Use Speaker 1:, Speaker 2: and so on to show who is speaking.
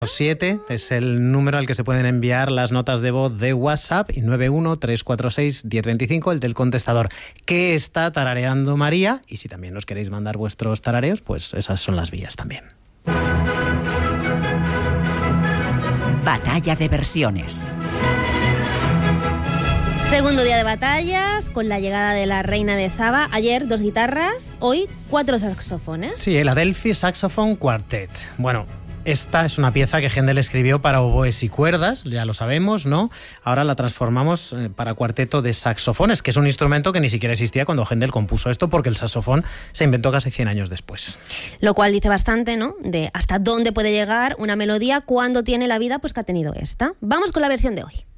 Speaker 1: 7 es el número al que se pueden enviar las notas de voz de WhatsApp y 913461025, el del contestador. ¿Qué está tarareando María? Y si también nos queréis mandar vuestros tarareos, pues esas son las vías también.
Speaker 2: Batalla de versiones.
Speaker 3: Segundo día de batallas, con la llegada de la reina de Saba. Ayer 2 guitarras, hoy 4 saxofones.
Speaker 1: Sí, el Adelphi Saxophone Quartet. Bueno, esta es una pieza que Händel escribió para oboes y cuerdas, ya lo sabemos, ¿no? Ahora la transformamos para cuarteto de saxofones, que es un instrumento que ni siquiera existía cuando Händel compuso esto, porque el saxofón se inventó casi 100 años después.
Speaker 3: Lo cual dice bastante, ¿no?, de hasta dónde puede llegar una melodía cuando tiene la vida pues que ha tenido esta. Vamos con la versión de hoy.